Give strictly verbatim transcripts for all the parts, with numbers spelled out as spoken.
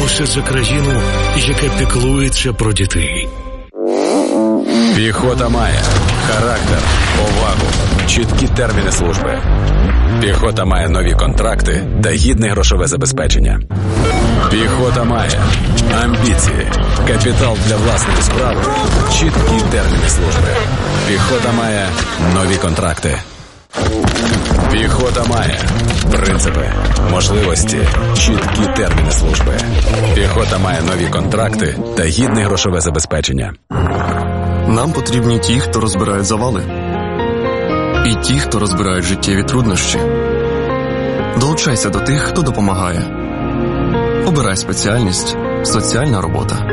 боремося за країну, яка піклується про дітей. Піхота має характер, повагу, чіткі терміни служби. Піхота має нові контракти та гідне грошове забезпечення. Піхота має амбіції, капітал для власної справи, чіткі терміни служби. Піхота має нові контракти. Піхота має принципи, можливості, чіткі терміни служби. Піхота має нові контракти та гідне грошове забезпечення. Нам потрібні ті, хто розбирають завали. І ті, хто розбирають життєві труднощі. Долучайся до тих, хто допомагає. Обирай спеціальність «Соціальна робота».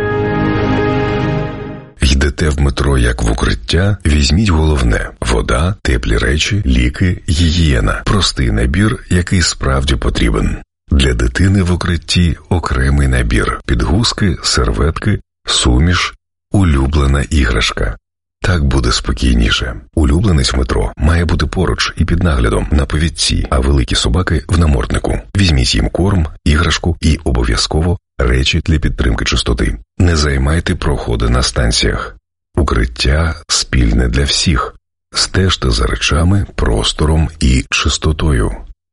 Йдете в метро як в укриття? Візьміть головне – вода, теплі речі, ліки, гігієна. Простий набір, який справді потрібен. Для дитини в укритті окремий набір. Підгузки, серветки, суміш, улюблена іграшка. Так буде спокійніше. Улюбленець в метро має бути поруч і під наглядом на повідці, а великі собаки в наморднику. Візьміть їм корм, іграшку і обов'язково речі для підтримки чистоти. Не займайте проходи на станціях. Укриття спільне для всіх. Стежте за речами, простором і чистотою.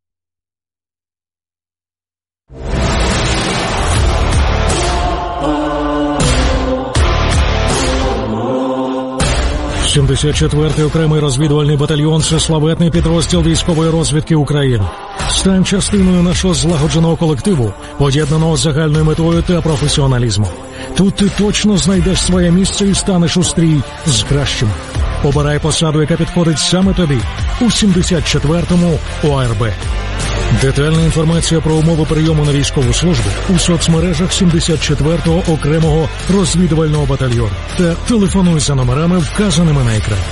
сімдесят четвертий окремий розвідувальний батальйон – це славетний підрозділ військової розвідки України. Стань частиною нашого злагодженого колективу, поєднаного з загальною метою та професіоналізмом. Тут ти точно знайдеш своє місце і станеш у стрій з кращим. Обирай посаду, яка підходить саме тобі у сімдесят четвертому О Ер Бе. Детальна інформація про умови прийому на військову службу у соцмережах сімдесят четвертого окремого розвідувального батальйону та телефонуй за номерами, вказаними на екрані.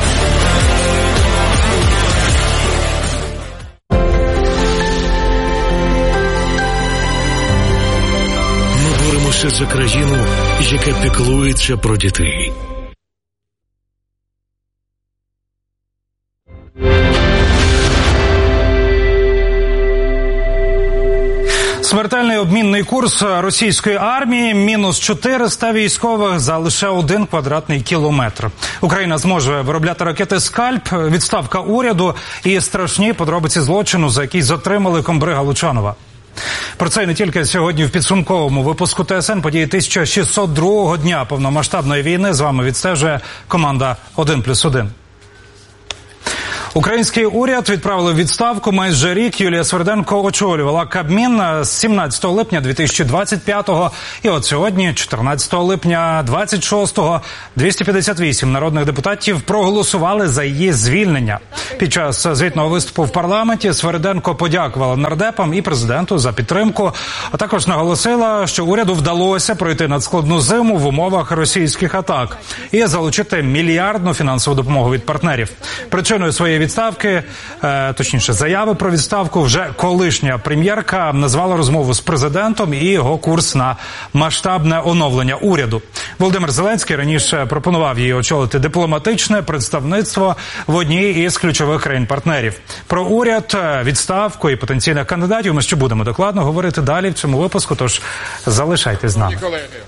Ми боремося за країну, яка піклується про дітей. Смертельний обмінний курс російської армії – мінус чотириста військових за лише один квадратний кілометр. Україна зможе виробляти ракети «Скальп», відставка уряду і страшні подробиці злочину, за який затримали комбрига Лучанова. Про це і не тільки сьогодні в підсумковому випуску Те Ес Ен події тисяча шістсот другого дня повномасштабної війни. З вами відстежує команда один плюс один. Український уряд відправили в відставку. Майже рік Юлія Сверденко очолювала Кабмін з сімнадцятого липня дві тисячі двадцять п'ятого. І от сьогодні, чотирнадцятого липня двадцять шостого, двісті п'ятдесят вісім народних депутатів проголосували за її звільнення. Під час звітного виступу в парламенті Сверденко подякувала нардепам і президенту за підтримку, а також наголосила, що уряду вдалося пройти надскладну зиму в умовах російських атак і залучити мільярдну фінансову допомогу від партнерів. Причиною своєї відставки, е, точніше заяви про відставку, вже колишня прем'єрка назвала розмову з президентом і його курс на масштабне оновлення уряду. Володимир Зеленський раніше пропонував їй очолити дипломатичне представництво в одній із ключових країн-партнерів. Про уряд, відставку і потенційних кандидатів ми ще будемо докладно говорити далі в цьому випуску, тож залишайтесь з нами.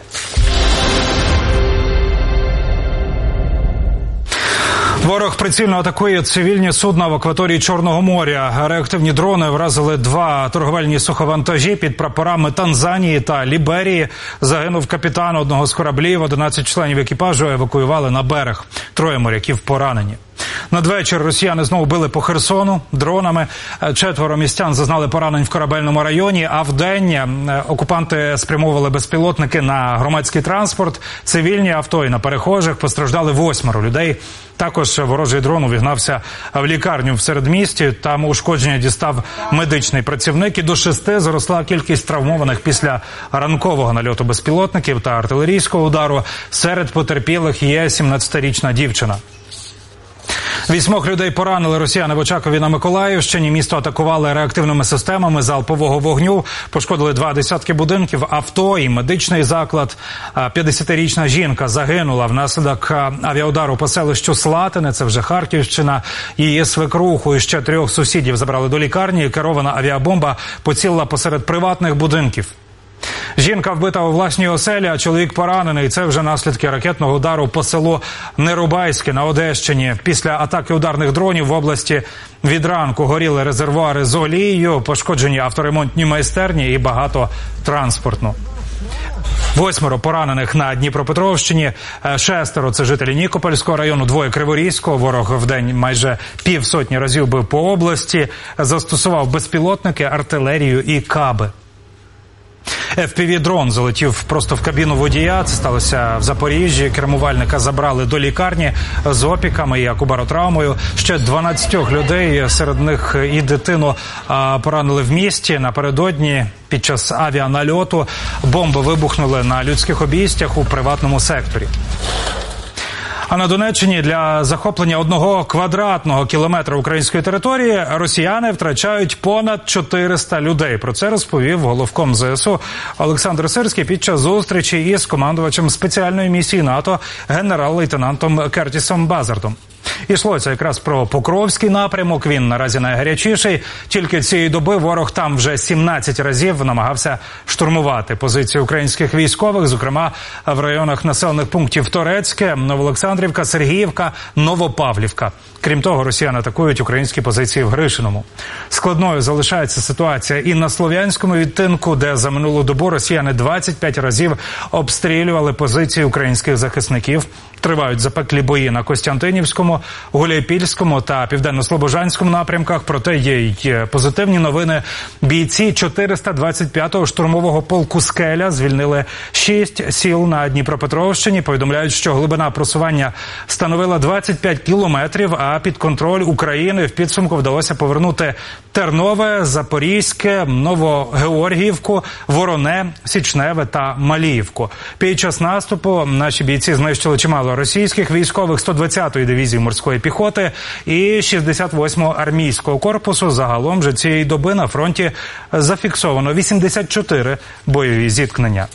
Ворог прицільно атакує цивільні судна в акваторії Чорного моря. Реактивні дрони вразили два торговельні суховантажі під прапорами Танзанії та Ліберії. Загинув капітан одного з кораблів, одинадцять членів екіпажу евакуювали на берег. Троє моряків поранені. Надвечір росіяни знову били по Херсону дронами. Четверо містян зазнали поранень в корабельному районі, а вдень окупанти спрямовували безпілотники на громадський транспорт, цивільні авто і на перехожих. Постраждали восьмеро людей. Також ворожий дрон увігнався в лікарню в середмісті. Там ушкодження дістав медичний працівник, і до шести зросла кількість травмованих після ранкового нальоту безпілотників та артилерійського удару. Серед потерпілих є сімнадцятирічна дівчина. Вісьмох людей поранили росіяни в Очакові на Миколаївщині. Місто атакували реактивними системами залпового вогню. Пошкодили два десятки будинків, авто і медичний заклад. п'ятдесятирічна жінка загинула внаслідок авіаудару по селищу Слатине, це вже Харківщина. Її свекруху і ще трьох сусідів забрали до лікарні. Керована авіабомба поцілила посеред приватних будинків. Жінка вбита у власній оселі, а чоловік поранений. Це вже наслідки ракетного удару по селу Нерубайське на Одещині. Після атаки ударних дронів в області від ранку горіли резервуари з олією, пошкоджені авторемонтні майстерні і багато транспортну. Восьмеро поранених на Дніпропетровщині, шестеро – це жителі Нікопольського району, двоє – Криворізького. Ворог вдень майже півсотні разів бив по області, застосував безпілотники, артилерію і каби. еф пі ві-дрон залетів просто в кабіну водія. Це сталося в Запоріжжі. Кермувальника забрали до лікарні з опіками і акубаротравмою. Ще дванадцять людей, серед них і дитину, поранили в місті. Напередодні під час авіанальоту бомби вибухнули на людських обійстях у приватному секторі. А на Донеччині для захоплення одного квадратного кілометра української території росіяни втрачають понад чотириста людей. Про це розповів головком зе ес у Олександр Сирський під час зустрічі із командувачем спеціальної місії НАТО генерал-лейтенантом Кертісом Базардом. Ішлося якраз про Покровський напрямок, він наразі найгарячіший. Тільки цієї доби ворог там вже сімнадцять разів намагався штурмувати позиції українських військових, зокрема в районах населених пунктів Торецьке, Новоолександрівка, Сергіївка, Новопавлівка. Крім того, росіяни атакують українські позиції в Гришиному. Складною залишається ситуація і на Слов'янському відтинку, де за минулу добу росіяни двадцять п'ять разів обстрілювали позиції українських захисників. Тривають запеклі бої на Костянтинівському, Гуляйпільському та Південно-Слобожанському напрямках. Проте є й позитивні новини. Бійці чотириста двадцять п'ятого штурмового полку «Скеля» звільнили шість сіл на Дніпропетровщині. Повідомляють, що глибина просування становила двадцять п'ять кілометрів, а під контроль України в підсумку вдалося повернути Тернове, Запорізьке, Новогеоргіївку, Вороне, Січневе та Маліївку. Під час наступу наші бійці знищили чимало російських військових сто двадцятої дивізії морської піхоти і шістдесят восьмого армійського корпусу. Загалом же цієї доби на фронті зафіксовано вісімдесят чотири бойові зіткнення.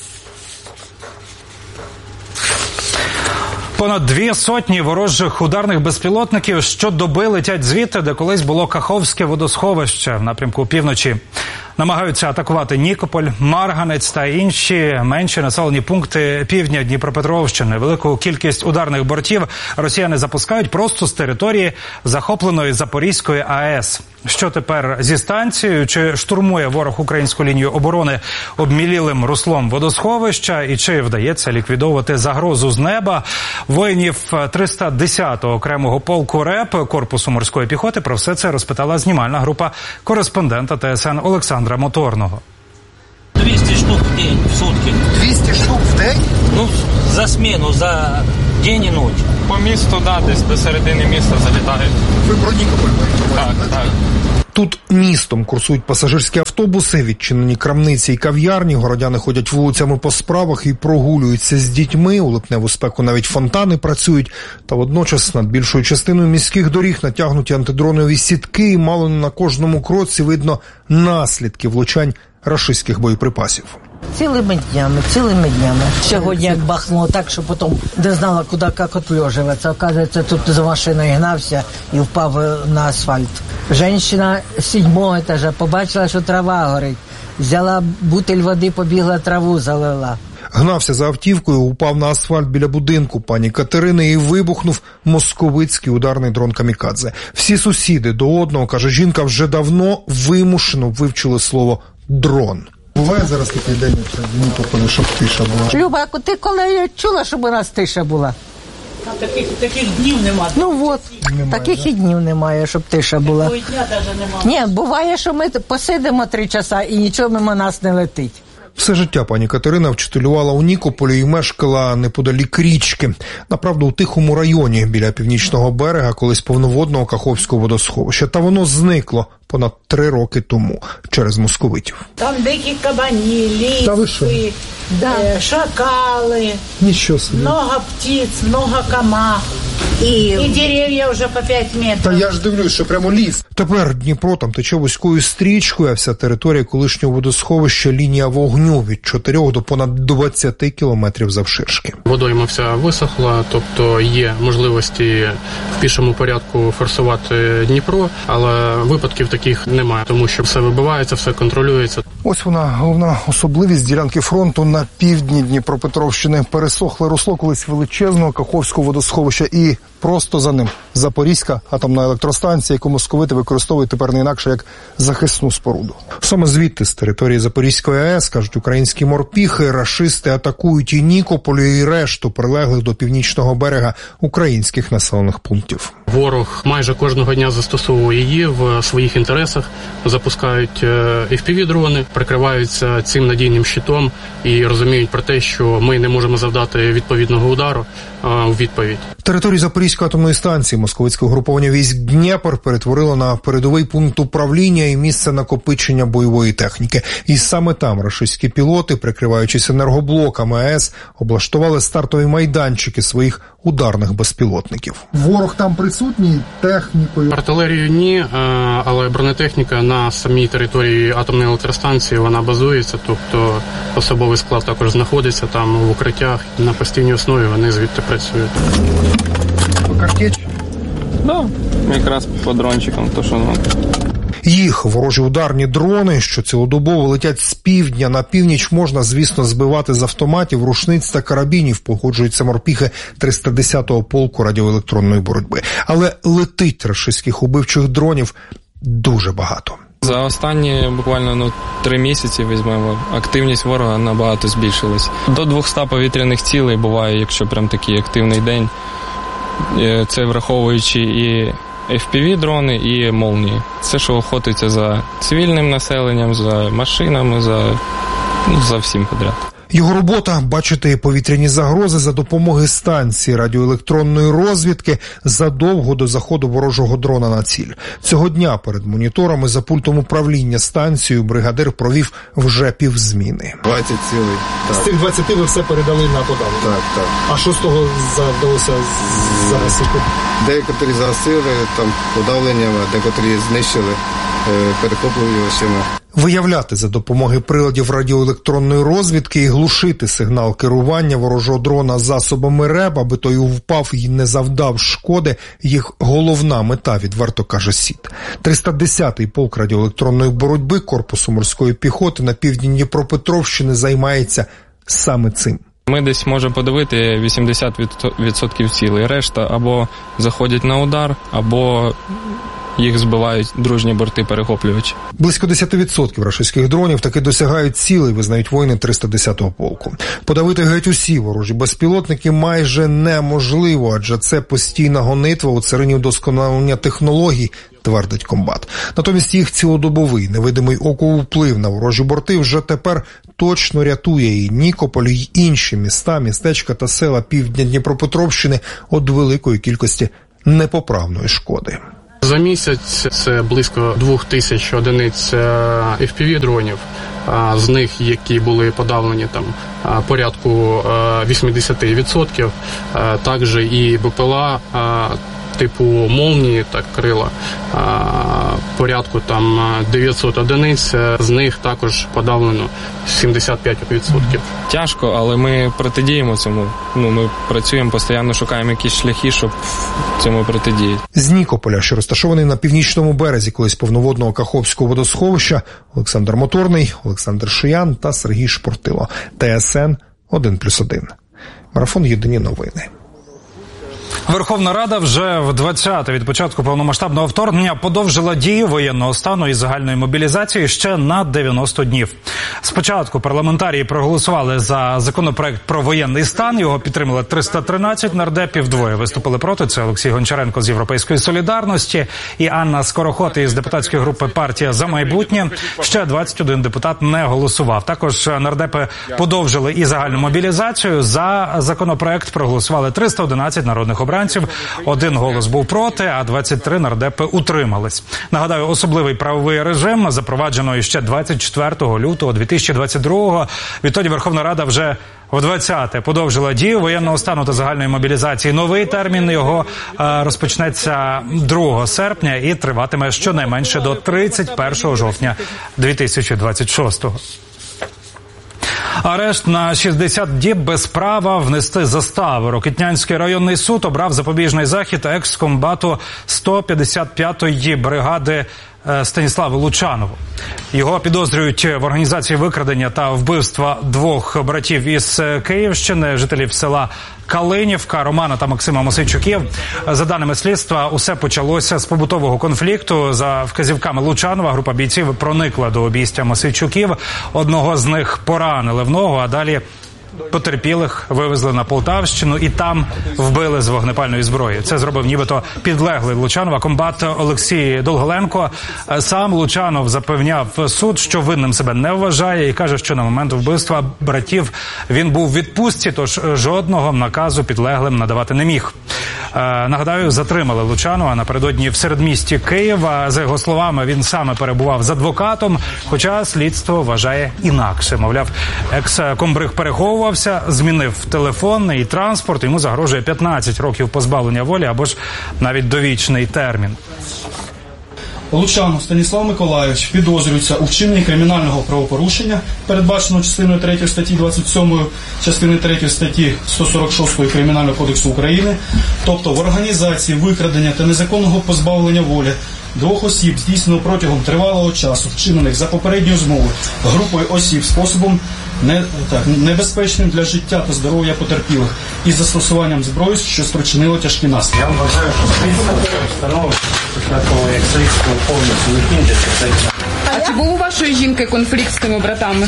Понад дві сотні ворожих ударних безпілотників щодоби летять звідти, де колись було Каховське водосховище в напрямку півночі. Намагаються атакувати Нікополь, Марганець та інші менші населені пункти півдня Дніпропетровщини. Велику кількість ударних бортів росіяни запускають просто з території захопленої Запорізької АЕС. Що тепер зі станцією? Чи штурмує ворог українську лінію оборони обмілілим руслом водосховища? І чи вдається ліквідовувати загрозу з неба? Воїнів триста десятого окремого полку РЕП Корпусу морської піхоти про все це розпитала знімальна група кореспондента те ес ен Олександра Моторного. двісті штук в день, в сутки. двісті штук в день? Ну, за зміну, за день і ніч. По місту, да, десь до середини міста залітають. Ви про Нікополь говорите? Так, так. Тут містом курсують пасажирські автобуси, відчинені крамниці і кав'ярні, городяни ходять вулицями по справах і прогулюються з дітьми, у липневу спеку навіть фонтани працюють, та водночас над більшою частиною міських доріг натягнуті антидронові сітки, і мало не на кожному кроці видно наслідки влучань рашистських боєприпасів. Цілими днями, цілими днями. Сьогодні як бахнуло так, що потім не знала, куди, як отлежуватися. Оказується, тут за машиною гнався і впав на асфальт. Женщина з сідьмого етажа побачила, що трава горить. Взяла бутиль води, побігла, траву залила. Гнався за автівкою, упав на асфальт біля будинку пані Катерини і вибухнув московицький ударний дрон «Камікадзе». Всі сусіди до одного, каже жінка, вже давно вимушено вивчили слово «дрон». Буває зараз такий день в Нікополі, щоб тиша була? Люба, ти коли чула, щоб у нас тиша була? Таких, таких днів немає. Ну от, немає, таких да? І днів немає, щоб тиша була. Такої дня навіть немає. Ні, буває, що ми посидимо три часа і нічого мимо нас не летить. Все життя пані Катерина вчителювала у Нікополі і мешкала неподалік річки. Направду, у тихому районі, біля північного берега, колись повноводного Каховського водосховища. Та воно зникло понад три роки тому через московитів. Там дикі кабані, ліси, да. шакали, Нічого собі. много птиць, много комах. І, і дерев'я вже по п'ять метрів. Та я ж дивлюсь, що прямо ліс. Тепер Дніпро там тече вузькою стрічкою, а вся територія колишнього водосховища лінія вогню від чотирьох до понад двадцяти кілометрів завширшки. Водойма вся висохла, тобто є можливості в пішому порядку форсувати Дніпро, але випадків таких немає, тому що все вибивається, все контролюється. Ось вона, головна особливість ділянки фронту на півдні Дніпропетровщини. Пересохле русло колись величезного Каховського водосховища і просто за ним Запорізька атомна електростанція, яку московити використовують тепер не інакше як захисну споруду. Саме звідти, з території Запорізької АЕС, кажуть українські морпіхи, рашисти атакують і Нікополь, і решту прилеглих до північного берега українських населених пунктів. Ворог майже кожного дня застосовує її в своїх інтересах, запускають еф пі ві-дрони, прикриваються цим надійним щитом і розуміють про те, що ми не можемо завдати відповідного удару у відповідь. Територію Запорізької атомної станції московицьке угруповання військ Дніпр перетворило на передовий пункт управління і місце накопичення бойової техніки. І саме там рашистські пілоти, прикриваючись енергоблоками АЕС, облаштували стартові майданчики своїх ударних безпілотників. Ворог там присутній технікою? Артилерію ні, але бронетехніка на самій території атомної електростанції, вона базується, тобто особовий склад також знаходиться там в укриттях, на постійній основі вони звідти працюють. Картеч? Да, якраз по дрончикам, то що нам. Їх ворожі ударні дрони, що цілодобово летять з півдня на північ, можна, звісно, збивати з автоматів, рушниць та карабінів, погоджуються морпіхи триста десятого полку радіоелектронної боротьби. Але летить рашистських убивчих дронів дуже багато. За останні буквально ну, три місяці, візьмемо, активність ворога набагато збільшилась. До двохсот повітряних цілей буває, якщо прям такий активний день. Це враховуючи і еф пі ві-дрони, і молнії. Це, що охотиться за цивільним населенням, за машинами, за, ну, за всім підряд. Його робота – бачити повітряні загрози за допомоги станції радіоелектронної розвідки задовго до заходу ворожого дрона на ціль. Цього дня перед моніторами за пультом управління станцією бригадир провів вже півзміни. двадцять цілей. Так. З цих двадцяти ви все передали на подавлення? Так, так. А що з того вдалося загасити? Декотрі загасили там подавленням, а декотрі знищили перехоплювачами. Виявляти за допомогою приладів радіоелектронної розвідки і глушити сигнал керування ворожого дрона засобами РЕБ, аби той впав і не завдав шкоди, їх головна мета, відверто каже СІД. триста десятий полк радіоелектронної боротьби Корпусу морської піхоти на півдні Дніпропетровщини займається саме цим. Ми десь можемо подивити вісімдесят відсотків цілей. Решта або заходять на удар, або їх збивають дружні борти перехоплювачі. Близько десять відсотків рашистських дронів таки досягають цілей, визнають воїни триста десятого полку. Подавити геть усі ворожі безпілотники майже неможливо, адже це постійна гонитва у царині удосконалення технологій, твердить комбат. Натомість їх цілодобовий, невидимий оку вплив на ворожі борти вже тепер точно рятує і Нікополь, і інші міста, містечка та села півдня Дніпропетровщини від великої кількості непоправної шкоди. За місяць це близько двох тисяч одиниць еф пі ві-дронів, з них, які були подавлені там порядку вісімдесят відсотків, також і бе пе ел а типу молнії, так, крила, порядку там дев'ятсот одиниць, з них також подавлено сімдесят п'ять відсотків. Тяжко, але ми протидіємо цьому. Ну, ми працюємо, постійно шукаємо якісь шляхи, щоб цьому протидіяти. З Нікополя, що розташований на північному березі колись повноводного Каховського водосховища, Олександр Моторний, Олександр Шиян та Сергій Шпортило. Те ес ен один плюс один. Марафон «Єдині новини». Верховна Рада вже в двадцяте від початку повномасштабного вторгнення подовжила дію воєнного стану і загальної мобілізації ще на дев'яносто днів. Спочатку парламентарії проголосували за законопроект про воєнний стан, його підтримали триста тринадцять нардепів, двоє виступили проти, це Олексій Гончаренко з Європейської солідарності і Анна Скороход із депутатської групи «Партія за майбутнє». Ще двадцять один депутат не голосував. Також нардепи подовжили і загальну мобілізацію. За законопроект проголосували триста одинадцять народних обранців. обранців. Один голос був проти, а двадцять три нардепи утримались. Нагадаю, особливий правовий режим запроваджено ще двадцять четвертого лютого дві тисячі двадцять другого. Відтоді Верховна Рада вже в двадцяте подовжила дію воєнного стану та загальної мобілізації. Новий термін його е, розпочнеться другого серпня і триватиме щонайменше до тридцять першого жовтня дві тисячі двадцять шостого. Арешт на шістдесят діб без права внести заставу. Рокитнянський районний суд обрав запобіжний захід екс-комбату сто п'ятдесят п'ятої бригади Станіславу Лучанову. Його підозрюють в організації викрадення та вбивства двох братів із Київщини, жителів села Калинівка, Романа та Максима Мосейчуків. За даними слідства, усе почалося з побутового конфлікту. За вказівками Лучанова, група бійців проникла до обійстя Мосейчуків. Одного з них поранили в ногу, а далі потерпілих вивезли на Полтавщину і там вбили з вогнепальної зброї. Це зробив нібито підлеглий Лучанова комбат Олексій Долголенко. Сам Лучанов запевняв суд, що винним себе не вважає і каже, що на момент вбивства братів він був в відпустці, тож жодного наказу підлеглим надавати не міг. Нагадаю, затримали Лучанова напередодні в середмісті Києва. За його словами, він саме перебував з адвокатом, хоча слідство вважає інакше. Мовляв, екс-комбриг переховувався, змінив телефон і транспорт, йому загрожує п'ятнадцять років позбавлення волі або ж навіть довічний термін. Лучанов Станіслав Миколайович підозрюється у вчиненні кримінального правопорушення, передбаченого частиною третьою статті двадцять сьомої, частиною третьої статті сто сорок шостої Кримінального кодексу України, тобто в організації викрадення та незаконного позбавлення волі двох осіб, здійснено протягом тривалого часу, вчинених за попередньою змовою групою осіб способом не, так, небезпечним для життя та здоров'я потерпілих із застосуванням зброї, що спричинило тяжкі наслідки. Я вважаю, що слідство встановить, після того, як слідство повністю закінчиться, це... А чи був у вашої жінки конфлікт з тими братами?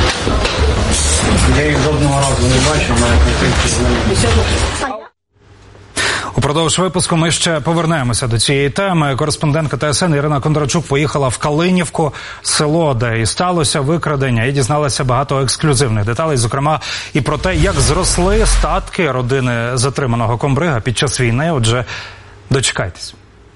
Я їх жодного разу не бачив, мене конфлікт з ними. Упродовж випуску ми ще повернемося до цієї теми. Кореспондентка ТСН Ірина Кондрачук поїхала в Калинівку, село, де і сталося викрадення, і дізналася багато ексклюзивних деталей, зокрема і про те, як зросли статки родини затриманого комбрига під час війни. Отже, дочекайтесь.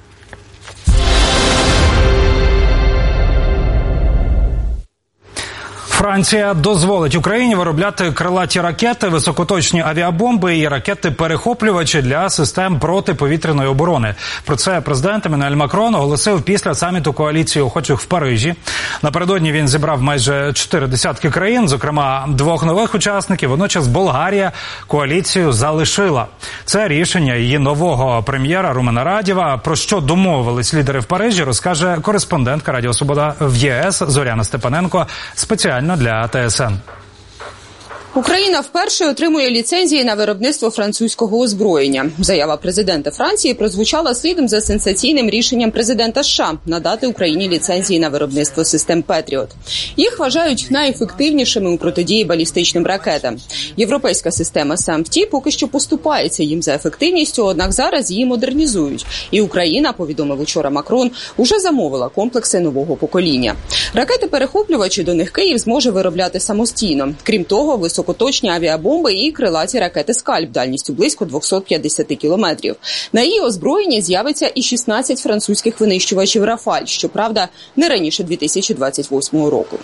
Франція дозволить Україні виробляти крилаті ракети, високоточні авіабомби і ракети-перехоплювачі для систем протиповітряної оборони. Про це президент Еммануель Макрон оголосив після саміту коаліції охочих в Парижі. Напередодні він зібрав майже чотири десятки країн, зокрема двох нових учасників. Водночас Болгарія коаліцію залишила. Це рішення її нового прем'єра Румена Радєва. Про що домовились лідери в Парижі, розкаже кореспондентка Радіо Свобода в ЄС Зоряна Степаненко спеціально для ТСН. Україна вперше отримує ліцензії на виробництво французького озброєння. Заява президента Франції прозвучала слідом за сенсаційним рішенням президента США надати Україні ліцензії на виробництво систем «Петріот». Їх вважають найефективнішими у протидії балістичним ракетам. Європейська система САМ-Т поки що поступається їм за ефективністю, однак зараз її модернізують. І Україна, повідомив учора Макрон, уже замовила комплекси нового покоління. Ракети-перехоплювачі до них Київ зможе виробляти самостійно. Крім того, високо високоточні авіабомби і крилаті ракети «Скальп» дальністю близько двісті п'ятдесят кілометрів. На її озброєнні з'явиться і шістнадцять французьких винищувачів «Рафаль», щоправда, не раніше дві тисячі двадцять восьмого року.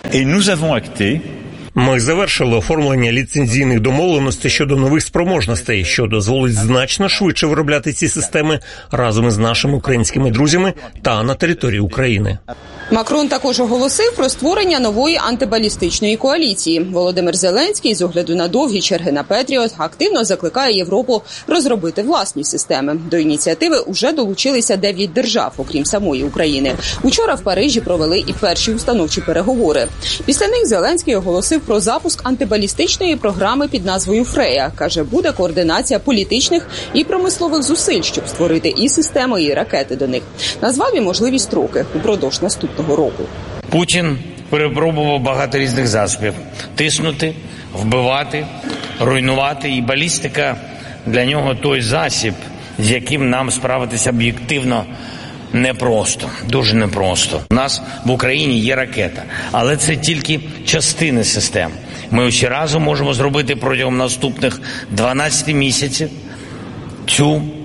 Ми завершили оформлення ліцензійних домовленостей щодо нових спроможностей, що дозволить значно швидше виробляти ці системи разом із нашими українськими друзями та на території України. Макрон також оголосив про створення нової антибалістичної коаліції. Володимир Зеленський, з огляду на довгі черги на «Петріот», активно закликає Європу розробити власні системи. До ініціативи уже долучилися дев'ять держав, окрім самої України. Учора в Парижі провели і перші установчі переговори. Після них Зеленський оголосив про запуск антибалістичної програми під назвою «Фрея». Каже, буде координація політичних і промислових зусиль, щоб створити і системи, і ракети до них. Назвав і можливі строки упродовж наступного року. Путін перепробував багато різних засобів. Тиснути, вбивати, руйнувати. І балістика для нього той засіб, з яким нам справитися об'єктивно непросто, дуже непросто. У нас в Україні є ракета, але це тільки частини систем. Ми усі разом можемо зробити протягом наступних дванадцяти місяців цю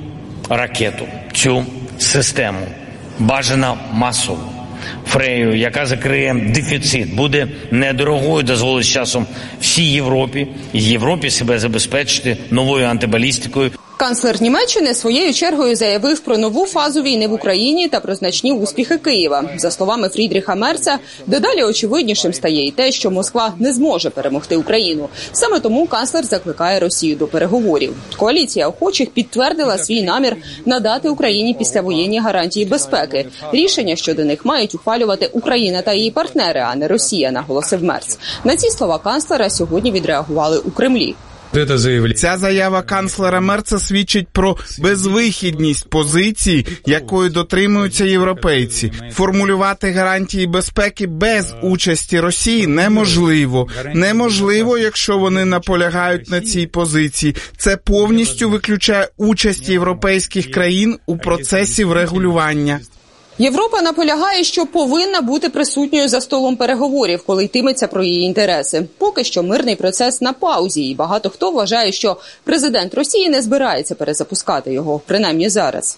ракету, цю систему, бажано масово. Фрею, яка закриє дефіцит, буде недорогою, дозволить з часом всій Європі, і Європі себе забезпечити новою антибалістикою. Канцлер Німеччини своєю чергою заявив про нову фазу війни в Україні та про значні успіхи Києва. За словами Фрідріха Мерца, дедалі очевиднішим стає і те, що Москва не зможе перемогти Україну. Саме тому канцлер закликає Росію до переговорів. Коаліція охочих підтвердила свій намір надати Україні післявоєнні гарантії безпеки. Рішення щодо них мають ухвалювати Україна та її партнери, а не Росія, наголосив Мерц. На ці слова канцлера сьогодні відреагували у Кремлі. Ця заява канцлера Мерца свідчить про безвихідність позиції, якої дотримуються європейці. Формулювати гарантії безпеки без участі Росії неможливо. Неможливо, якщо вони наполягають на цій позиції. Це повністю виключає участь європейських країн у процесі врегулювання. Європа наполягає, що повинна бути присутньою за столом переговорів, коли йтиметься про її інтереси. Поки що мирний процес на паузі, і багато хто вважає, що президент Росії не збирається перезапускати його, принаймні зараз.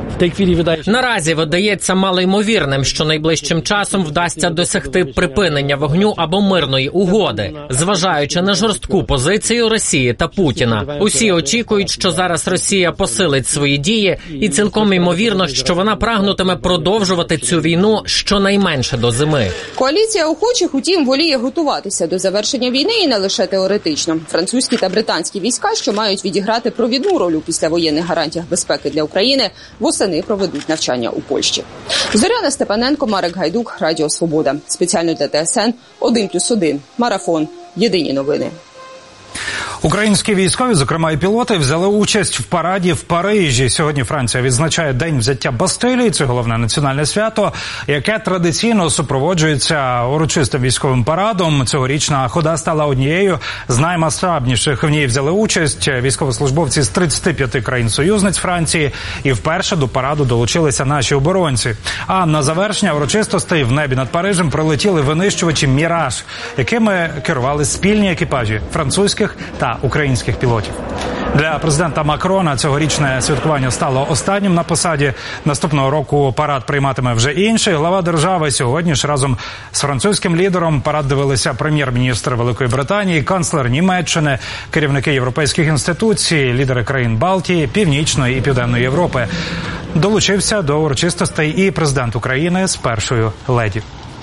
Наразі видається малоймовірним, що найближчим часом вдасться досягти припинення вогню або мирної угоди, зважаючи на жорстку позицію Росії та Путіна. Усі очікують, що зараз Росія посилить свої дії, і цілком ймовірно, що вона прагнутиме продовжувати цю війну щонайменше до зими. Коаліція охочих, утім, воліє готуватися до завершення війни і не лише теоретично. Французькі та британські війська, що мають відіграти провідну роль у післявоєнних гарантіях безпеки для України, восени проведуть навчання у Польщі. Зоряна Степаненко, Марек Гайдук, Радіо Свобода. Спеціально для Т С Н один плюс один. Марафон. Єдині новини. Українські військові, зокрема і пілоти, взяли участь в параді в Парижі. Сьогодні Франція відзначає День взяття Бастилії. Це головне національне свято, яке традиційно супроводжується урочистим військовим парадом. Цьогорічна хода стала однією з наймасштабніших. В ній взяли участь військовослужбовці з тридцяти п'яти країн-союзниць Франції. І вперше до параду долучилися наші оборонці. А на завершення урочистостей в небі над Парижем прилетіли винищувачі «Міраж», якими керували спільні екіпажі французьких та українських пілотів. Для президента Макрона цьогорічне святкування стало останнім на посаді. Наступного року парад прийматиме вже інший. Глава держави сьогодні ж разом з французьким лідером парад дивилися прем'єр-міністр Великої Британії, канцлер Німеччини, керівники європейських інституцій, лідери країн Балтії, Північної і Південної Європи. Долучився до урочистостей і президент України з першою леді.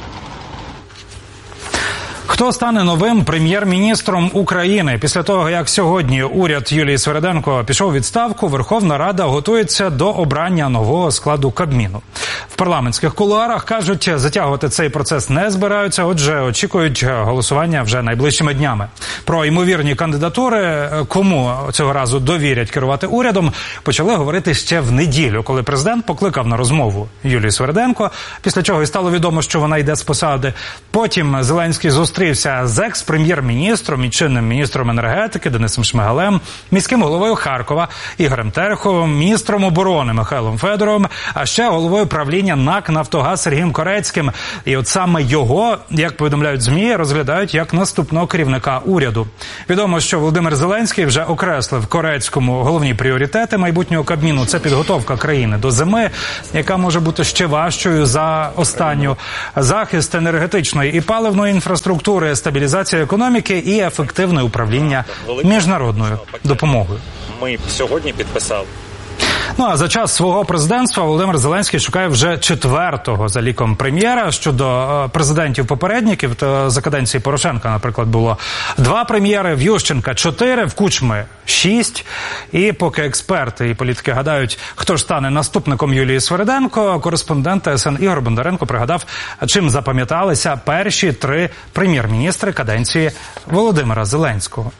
Хто стане новим прем'єр-міністром України? Після того, як сьогодні уряд Юлії Свериденко пішов у відставку, Верховна Рада готується до обрання нового складу Кабміну. В парламентських кулуарах кажуть, затягувати цей процес не збираються, отже, очікують голосування вже найближчими днями. Про ймовірні кандидатури, кому цього разу довірять керувати урядом, почали говорити ще в неділю, коли президент покликав на розмову Юлію Свериденко, після чого і стало відомо, що вона йде з посади. Потім Зеленський зустрівся з екс-прем'єр-міністром і чинним міністром енергетики Денисом Шмигалем, міським головою Харкова Ігорем Тереховим, міністром оборони Михайлом Федоровим, а ще головою правління НАК «Нафтогаз» Сергієм Корецьким. І от саме його, як повідомляють ЗМІ, розглядають як наступного керівника уряду. Відомо, що Володимир Зеленський вже окреслив Корецькому головні пріоритети майбутнього Кабміну. Це підготовка країни до зими, яка може бути ще важчою за останню, захист енергетичної і паливної інфраструктури, стабілізація економіки і ефективне управління міжнародною допомогою. Ми сьогодні підписали. Ну а за час свого президентства Володимир Зеленський шукає вже четвертого за ліком прем'єра. Щодо президентів попередників, то за каденції Порошенка, наприклад, було два прем'єри, в Ющенка чотири, в Кучми шість. І поки експерти і політики гадають, хто ж стане наступником Юлії Свериденко, кореспондент Т С Н Ігор Бондаренко пригадав, чим запам'яталися перші три прем'єр-міністри каденції Володимира Зеленського.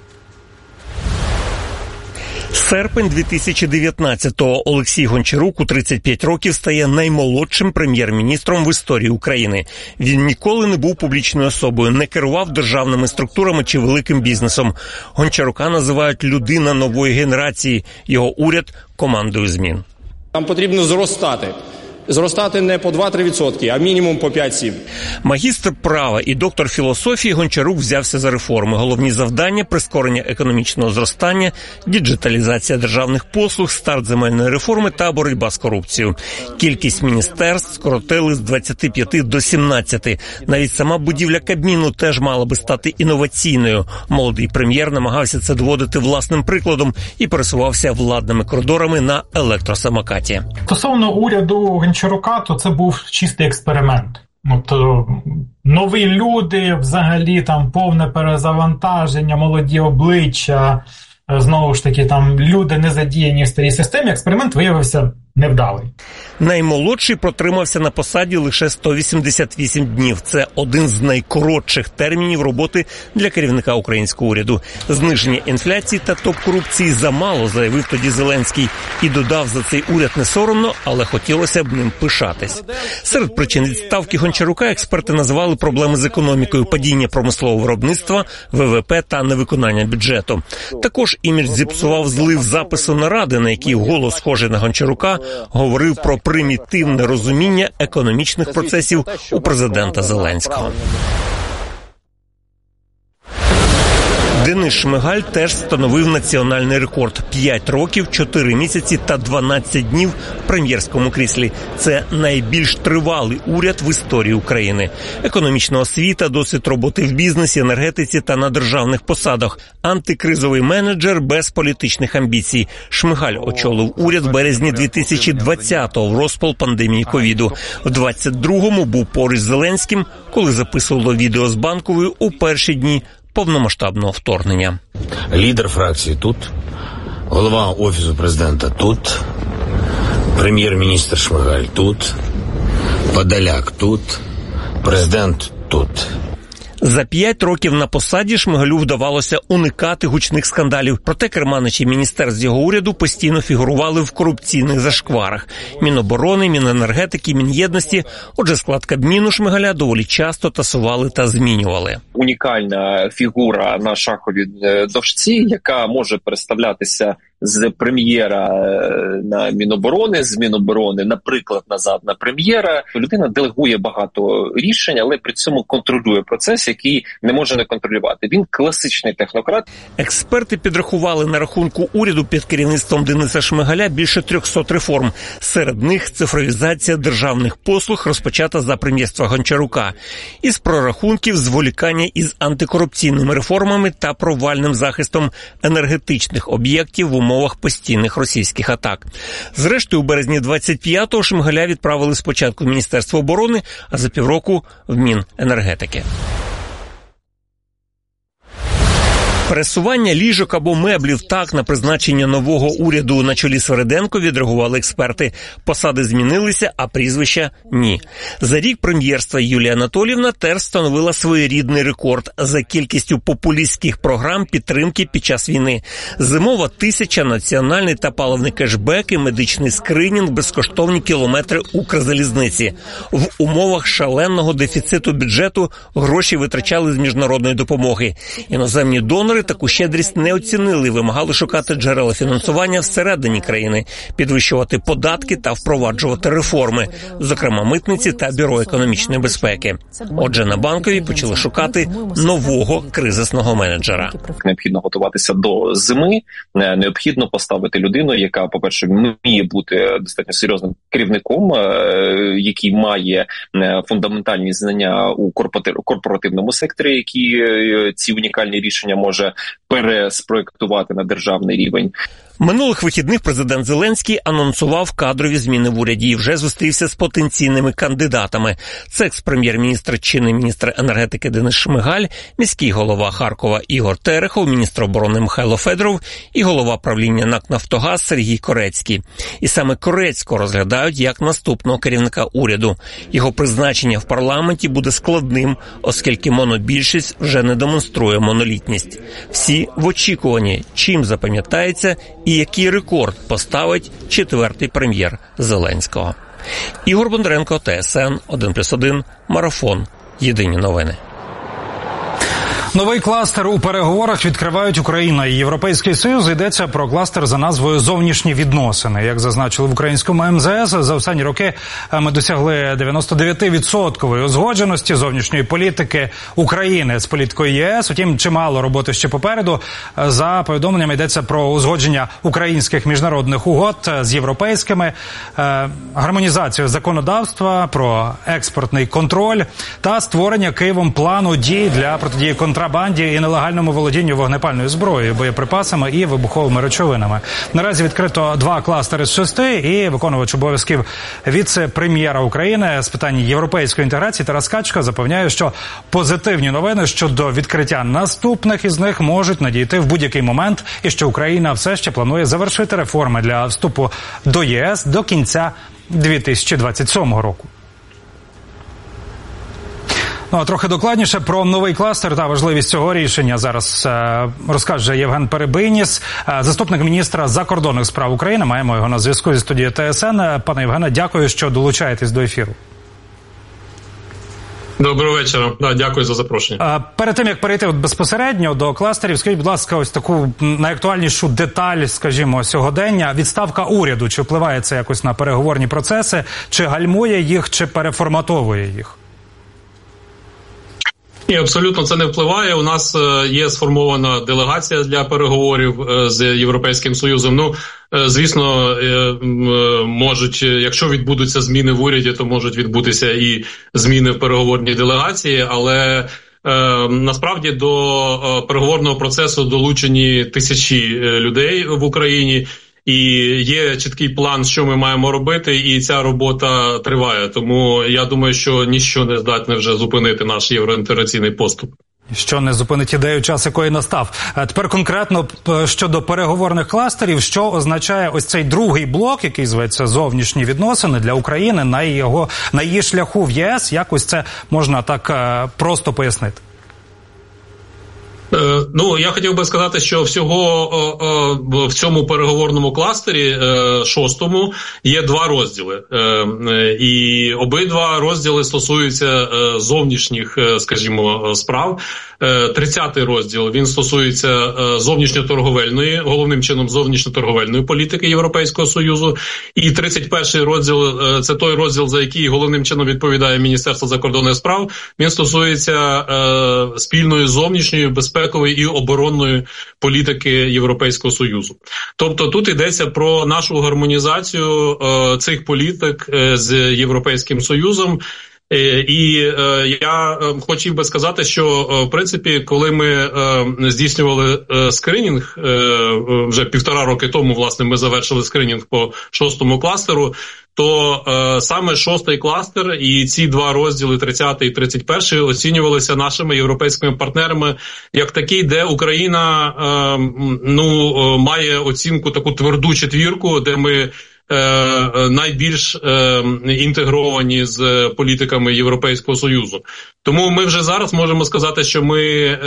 Серпень дві тисячі дев'ятнадцятого. Олексій Гончарук у тридцять п'ять років стає наймолодшим прем'єр-міністром в історії України. Він ніколи не був публічною особою, не керував державними структурами чи великим бізнесом. Гончарука називають людина нової генерації. Його уряд – командою змін. Нам потрібно зростати зростати не по два-три відсотки, а мінімум по п'ять-сім. Магістр права і доктор філософії Гончарук взявся за реформи. Головні завдання – прискорення економічного зростання, діджиталізація державних послуг, старт земельної реформи та боротьба з корупцією. Кількість міністерств скоротили з двадцяти п'яти до сімнадцяти. Навіть сама будівля Кабміну теж мала би стати інноваційною. Молодий прем'єр намагався це доводити власним прикладом і пересувався владними коридорами на електросамокаті. Стосовно уряду Гончарука, то це був чистий експеримент. Тобто нові люди, взагалі там повне перезавантаження, молоді обличчя, знову ж таки там люди не задіяні в старій системі. Експеримент виявився невдалий. Наймолодший протримався на посаді лише сто вісімдесят вісім днів. Це один з найкоротших термінів роботи для керівника українського уряду. Зниження інфляції та топ-корупції замало, заявив тоді Зеленський. І додав, за цей уряд не соромно, але хотілося б ним пишатись. Серед причин відставки Гончарука експерти називали проблеми з економікою, падіння промислового виробництва, ВВП та невиконання бюджету. Також імідж зіпсував злив запису наради, на якій голос схожий на Гончарука говорив про примітивне розуміння економічних процесів у президента Зеленського. Денис Шмигаль теж встановив національний рекорд – п'ять років, чотири місяці та дванадцять днів в прем'єрському кріслі. Це найбільш тривалий уряд в історії України. Економічна освіта, досвід роботи в бізнесі, енергетиці та на державних посадах. Антикризовий менеджер без політичних амбіцій. Шмигаль очолив уряд в березні дві тисячі двадцятого в розпал пандемії ковіду. В двадцять другому був поруч з Зеленським, коли записувало відео з Банковою у перші дні повномасштабного вторгнення. Лідер фракції тут, голова Офісу президента тут, прем'єр-міністр Шмигаль тут, Подоляк тут, президент тут. За п'ять років на посаді Шмигалю вдавалося уникати гучних скандалів. Проте керманичі міністерств його уряду постійно фігурували в корупційних зашкварах. Міноборони, Міненергетики, Мін'єдності. Отже, склад Кабміну Шмигаля доволі часто тасували та змінювали. Унікальна фігура на шаховій дошці, яка може переставлятися з прем'єра на Міноборони, з Міноборони, наприклад, назад на прем'єра. Людина делегує багато рішень, але при цьому контролює процес, який не може не контролювати. Він класичний технократ. Експерти підрахували на рахунку уряду під керівництвом Дениса Шмигаля більше трьохсот реформ. Серед них цифровізація державних послуг, розпочата за прем'єрства Гончарука. Із прорахунків зволікання із антикорупційними реформами та провальним захистом енергетичних об'єктів в умовах постійних російських атак. Зрештою, у березні двадцять п'ятого Шмигаля відправили спочатку в Міністерство оборони, а за півроку в Міненергетики. Пересування ліжок або меблів так на призначення нового уряду на чолі Свериденко відреагували експерти. Посади змінилися, а прізвища – ні. За рік прем'єрства Юлія Анатоліївна теж встановила своєрідний рекорд за кількістю популістських програм підтримки під час війни. Зимова тисяча, національний та паливний кешбеки, медичний скринінг, безкоштовні кілометри Укрзалізниці. В умовах шаленого дефіциту бюджету гроші витрачали з міжнародної допомоги. Іноземні донори таку щедрість не оцінили, вимагали шукати джерела фінансування всередині країни, підвищувати податки та впроваджувати реформи, зокрема митниці та Бюро економічної безпеки. Отже, на Банковій почали шукати нового кризисного менеджера. Необхідно готуватися до зими, необхідно поставити людину, яка, по-перше, вміє бути достатньо серйозним керівником, який має фундаментальні знання у корпоративному секторі, які ці унікальні рішення може переспроєктувати на державний рівень. Минулих вихідних президент Зеленський анонсував кадрові зміни в уряді і вже зустрівся з потенційними кандидатами. Це екс-прем'єр-міністр, чинний міністр енергетики Денис Шмигаль, міський голова Харкова Ігор Терехов, міністр оборони Михайло Федоров і голова правління НАК «Нафтогаз» Сергій Корецький. І саме Корецького розглядають як наступного керівника уряду. Його призначення в парламенті буде складним, оскільки монобільшість вже не демонструє монолітність. Всі в очікуванні, чим запам'ятається і який рекорд поставить четвертий прем'єр Зеленського. Ігор Бондаренко, Т С Н один плюс один, Марафон. Єдині новини. Новий кластер у переговорах відкривають Україна і Європейський Союз. Йдеться про кластер за назвою «Зовнішні відносини». Як зазначили в українському ем зе ес, за останні роки ми досягли дев'яносто дев'ять відсотків узгодженості зовнішньої політики України з політикою є ес. Втім, чимало роботи ще попереду. За повідомленнями йдеться про узгодження українських міжнародних угод з європейськими, гармонізацію законодавства, про експортний контроль та створення Києвом плану дій для протидії контрабанді і нелегальному володінню вогнепальною зброєю, боєприпасами і вибуховими речовинами. Наразі відкрито два кластери з шести, і виконувач обов'язків віце-прем'єра України з питань європейської інтеграції Тарас Качка запевняє, що позитивні новини щодо відкриття наступних із них можуть надійти в будь-який момент, і що Україна все ще планує завершити реформи для вступу до є ес до кінця дві тисячі двадцять сьомого року. Ну, а трохи докладніше про новий кластер та важливість цього рішення зараз е, розкаже Євген Перебийніс, е, заступник міністра закордонних справ України. Маємо його на зв'язку зі студією Те Ес Ен. Пане Євгене, дякую, що долучаєтесь до ефіру. Доброго вечора. Да, дякую за запрошення. Перед тим, як перейти от безпосередньо до кластерів, скажіть, будь ласка, ось таку найактуальнішу деталь, скажімо, сьогодення. Відставка уряду. Чи впливає це якось на переговорні процеси? Чи гальмує їх, чи переформатовує їх? Ні, абсолютно це не впливає. У нас є сформована делегація для переговорів з Європейським Союзом. Ну, звісно, можуть, якщо відбудуться зміни в уряді, то можуть відбутися і зміни в переговорній делегації, але насправді до переговорного процесу долучені тисячі людей в Україні. І є чіткий план, що ми маємо робити, і ця робота триває. Тому я думаю, що ніщо не здатне вже зупинити наш євроінтеграційний поступ. Що не зупинить ідею, час якої настав. А тепер конкретно щодо переговорних кластерів, що означає ось цей другий блок, який зветься «Зовнішні відносини» для України на його, на її шляху в є ес? Як ось це можна так просто пояснити? Ну, я хотів би сказати, що всього в цьому переговорному кластері шостому є два розділи. І обидва розділи стосуються зовнішніх, скажімо, справ. тридцятий розділ, він стосується зовнішньоторговельної, головним чином зовнішньоторговельної політики Європейського Союзу. І тридцять перший розділ, це той розділ, за який головним чином відповідає Міністерство закордонних справ. Він стосується спільної зовнішньої, безпекової і оборонної політики Європейського Союзу. Тобто тут йдеться про нашу гармонізацію цих політик з Європейським Союзом. І е, я е, хотів би сказати, що е, в принципі, коли ми е, здійснювали е, скринінг, е, вже півтора роки тому, власне, ми завершили скринінг по шостому кластеру, то е, саме шостий кластер і ці два розділи, тридцятий і тридцять перший, оцінювалися нашими європейськими партнерами як такий, де Україна е, ну, е, має оцінку таку тверду четвірку, де ми Е, найбільш е, інтегровані з політиками Європейського Союзу. Тому ми вже зараз можемо сказати, що ми е,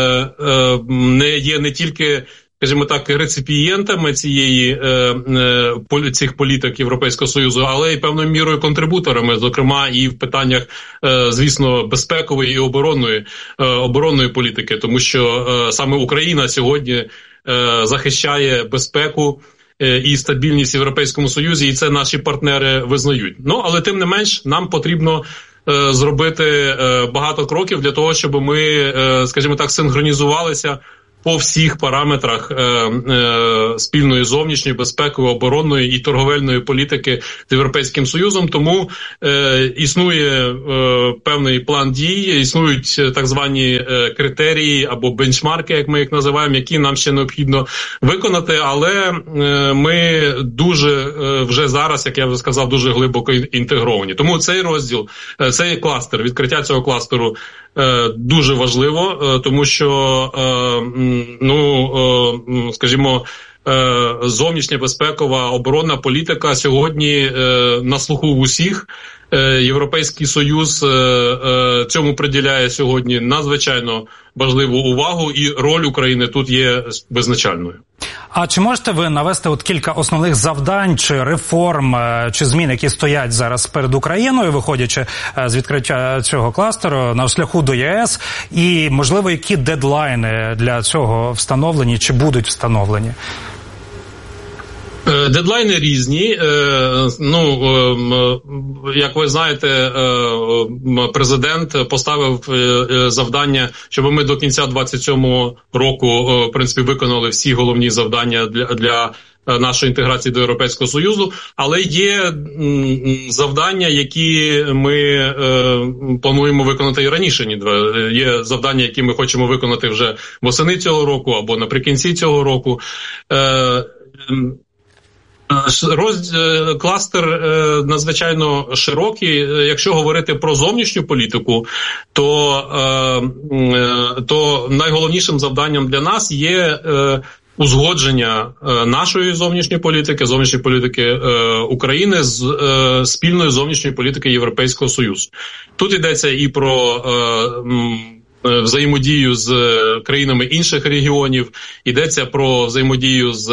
е, не є не тільки, скажімо так, реципієнтами цієї е, е, цих політик Європейського Союзу, але й певною мірою контрибуторами, зокрема і в питаннях, е, звісно, безпекової і оборонної, е, оборонної політики, тому що е, саме Україна сьогодні е, захищає безпеку і стабільність в Європейському Союзі, і це наші партнери визнають. Ну, але тим не менш, нам потрібно е, зробити е, багато кроків для того, щоб ми, е, скажімо так, синхронізувалися по всіх параметрах е, е, спільної зовнішньої, безпекової, оборонної і торговельної політики з Європейським Союзом. Тому е, існує е, певний план дій, існують так звані е, критерії або бенчмарки, як ми їх називаємо, які нам ще необхідно виконати. Але е, ми дуже е, вже зараз, як я вже сказав, дуже глибоко інтегровані. Тому цей розділ, е, цей кластер, відкриття цього кластеру е, дуже важливо, е, тому що е, ну, скажімо, зовнішня безпекова оборонна політика сьогодні на слуху в усіх. Європейський Союз цьому приділяє сьогодні надзвичайно важливу увагу, і роль України тут є визначальною. А чи можете ви навести от кілька основних завдань чи реформ, чи змін, які стоять зараз перед Україною, виходячи з відкриття цього кластеру на шляху до ЄС, і, можливо, які дедлайни для цього встановлені чи будуть встановлені? Дедлайни різні. Ну, як ви знаєте, президент поставив завдання, щоб ми до кінця двадцять сьомого року, в принципі, виконали всі головні завдання для, для нашої інтеграції до Європейського Союзу, але є завдання, які ми плануємо виконати і раніше. Є завдання, які ми хочемо виконати вже восени цього року або наприкінці цього року. Роз... Кластер е, надзвичайно широкий. Якщо говорити про зовнішню політику, то, е, е, то найголовнішим завданням для нас є е, узгодження е, нашої зовнішньої політики, зовнішньої політики е, України з е, спільною зовнішньої політики Європейського Союзу. Тут йдеться і про е, взаємодію з країнами інших регіонів, йдеться про взаємодію з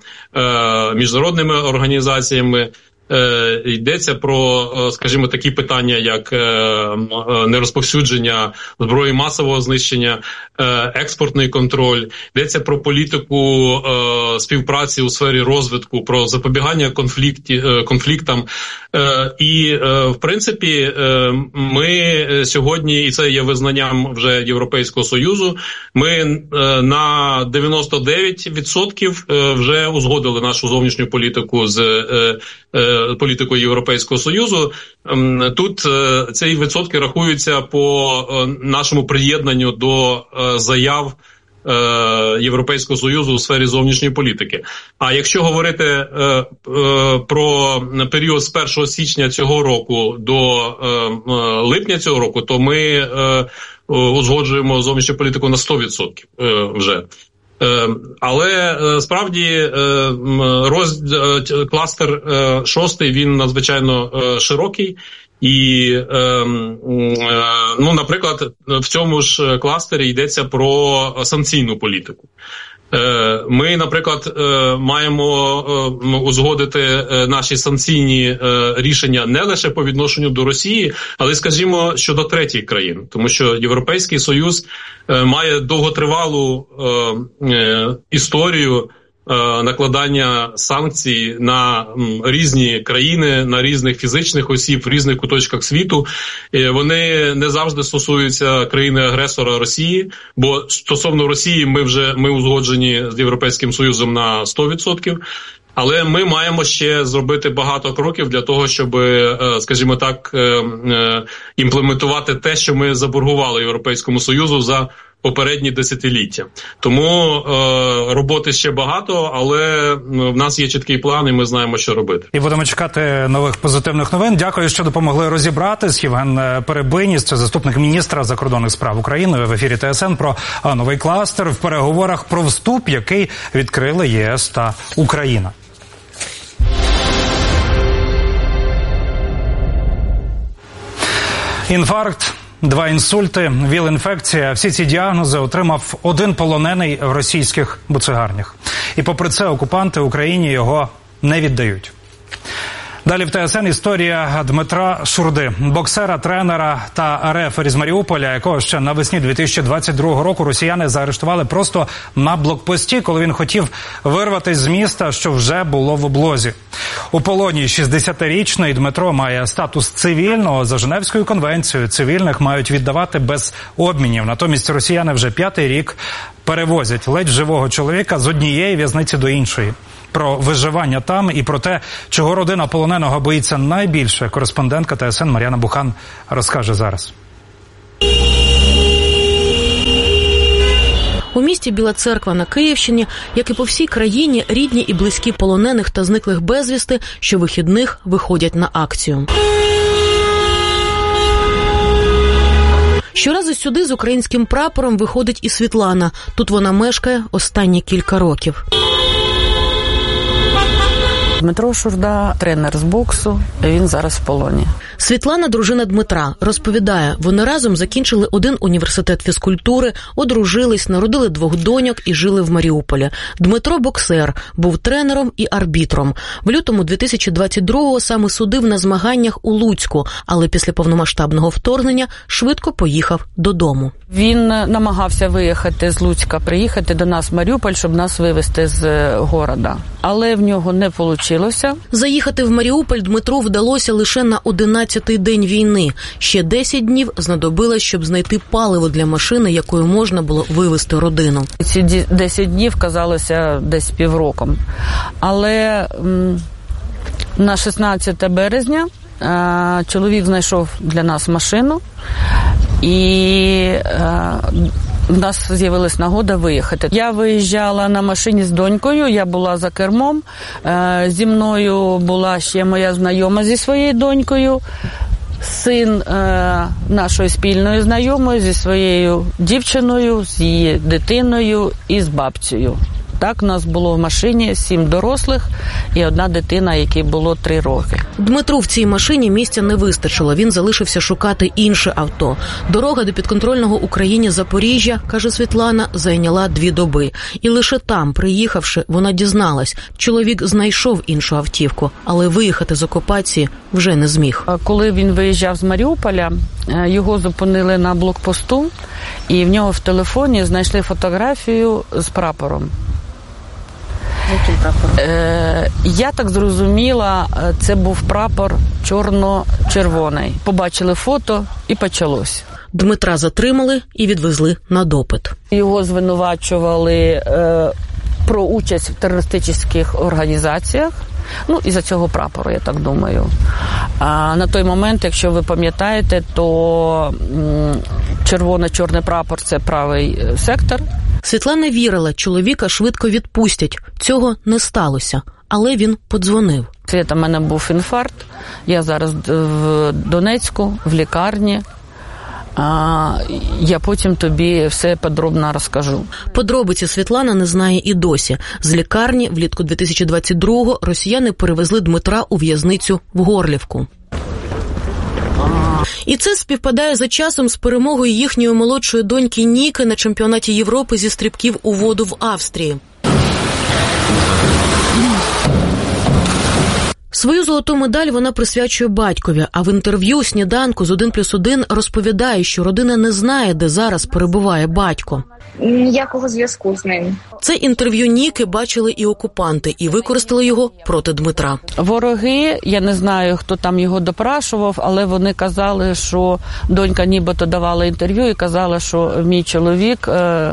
е, міжнародними організаціями, е, йдеться про, скажімо, такі питання, як е, нерозповсюдження зброї масового знищення, е, експортний контроль, йдеться про політику е, співпраці у сфері розвитку, про запобігання конфлікті, е, конфліктам. Е, і, е, в принципі, е, ми сьогодні, і це є визнанням вже Європейського Союзу, ми е, на дев'яносто дев'ять відсотків е, вже узгодили нашу зовнішню політику з е, е, політикою Європейського Союзу. Е, тут е, ці відсотки рахуються по е, нашому приєднанню до е, заяв Європейського Союзу у сфері зовнішньої політики. А якщо говорити е, е, про період з першого січня цього року до е, липня цього року, то ми е, узгоджуємо зовнішню політику на сто відсотків е, вже. Е, але е, справді е, роз, е, кластер е, шостий, він надзвичайно е, широкий. І, е, е, ну, наприклад, в цьому ж кластері йдеться про санкційну політику. Е, ми, наприклад, е, маємо е, узгодити е, наші санкційні е, рішення не лише по відношенню до Росії, але, скажімо, щодо третіх країн. Тому що Європейський Союз е, має довготривалу е, е, історію накладання санкцій на різні країни, на різних фізичних осіб в різних куточках світу. Вони не завжди стосуються країни-агресора Росії, бо стосовно Росії ми вже ми узгоджені з Європейським Союзом на сто відсотків. Але ми маємо ще зробити багато кроків для того, щоб, скажімо так, імплементувати те, що ми заборгували Європейському Союзу за попередні десятиліття. Тому е, роботи ще багато, але в нас є чіткий план, і ми знаємо, що робити. І будемо чекати нових позитивних новин. Дякую, що допомогли розібратись. Євген Перебиніс, це заступник міністра закордонних справ України, в ефірі ТСН про новий кластер в переговорах про вступ, який відкрили ЄС та Україна. Інфаркт, два інсульти, ВІЛ-інфекція – всі ці діагнози отримав один полонений в російських буцегарнях. І попри це окупанти Україні його не віддають. Далі в ТСН історія Дмитра Шурди, боксера, тренера та рефері з Маріуполя, якого ще навесні дві тисячі двадцять другого року росіяни заарештували просто на блокпості, коли він хотів вирватися з міста, що вже було в облозі. У полоні шістдесятирічний Дмитро має статус цивільного. За Женевською конвенцією цивільних мають віддавати без обмінів. Натомість росіяни вже п'ятий рік перевозять ледь живого чоловіка з однієї в'язниці до іншої. Про виживання там і про те, чого родина полоненого боїться найбільше, кореспондентка ТСН Мар'яна Бухан розкаже зараз. У місті Біла Церква на Київщині, як і по всій країні, рідні і близькі полонених та зниклих безвісти щовихідних виходять на акцію. Щоразу сюди з українським прапором виходить і Світлана. Тут вона мешкає останні кілька років. Дмитро Шурда, тренер з боксу, він зараз в полоні. Світлана, дружина Дмитра, розповідає, вони разом закінчили один університет фізкультури, одружились, народили двох доньок і жили в Маріуполі. Дмитро – боксер, був тренером і арбітром. В лютому дві тисячі двадцять другого саме судив на змаганнях у Луцьку, але після повномасштабного вторгнення швидко поїхав додому. Він намагався виїхати з Луцька, приїхати до нас в Маріуполь, щоб нас вивезти з города. Але в нього не вийшло. Заїхати в Маріуполь Дмитру вдалося лише на одинадцятий день війни. Ще десять днів знадобилось, щоб знайти паливо для машини, якою можна було вивезти родину. Ці десять днів казалося десь півроком. Але м, на шістнадцяте березня е, чоловік знайшов для нас машину і е, в нас з'явилась нагода виїхати. Я виїжджала на машині з донькою, я була за кермом. Зі мною була ще моя знайома зі своєю донькою, син нашої спільної знайомої зі своєю дівчиною, з її дитиною і з бабцею. Так, у нас було в машині сім дорослих і одна дитина, якій було три роки. Дмитру в цій машині місця не вистачило. Він залишився шукати інше авто. Дорога до підконтрольного Україні Запоріжжя, каже Світлана, зайняла дві доби. І лише там, приїхавши, вона дізналась, чоловік знайшов іншу автівку, але виїхати з окупації вже не зміг. Коли він виїжджав з Маріуполя, його зупинили на блокпосту, і в нього в телефоні знайшли фотографію з прапором. Е, я так зрозуміла, це був прапор чорно-червоний. Побачили фото і почалось. Дмитра затримали і відвезли на допит. Його звинувачували е, про участь в терористичних організаціях. Ну, із-за цього прапору, я так думаю. А на той момент, якщо ви пам'ятаєте, то м, червоно-чорний прапор – це правий сектор. Світлана вірила, чоловіка швидко відпустять. Цього не сталося, але він подзвонив. Світа, в мене був інфаркт. Я зараз в Донецьку, в лікарні. А, я потім тобі все подробно розкажу. Подробиці Світлана не знає і досі. З лікарні влітку дві тисячі двадцять другого росіяни перевезли Дмитра у в'язницю в Горлівку. І це співпадає за часом з перемогою їхньої молодшої доньки Ніки на чемпіонаті Європи зі стрибків у воду в Австрії. Свою золоту медаль вона присвячує батькові, а в інтерв'ю «Сніданку» з один плюс один розповідає, що родина не знає, де зараз перебуває батько. Ніякого зв'язку з ним. Це інтерв'ю Ніки бачили і окупанти, і використали його проти Дмитра. Вороги, я не знаю, хто там його допрашував, але вони казали, що донька нібито давала інтерв'ю і казала, що мій чоловік е-